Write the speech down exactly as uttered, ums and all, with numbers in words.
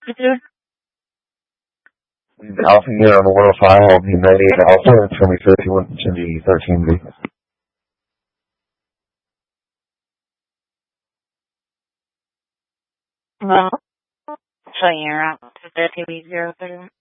Alpha here on the one oh five on the ninety-eight Alpha. Tell me thirty-one to the thirteen B. Well, so you're out to thirty B zero thirty.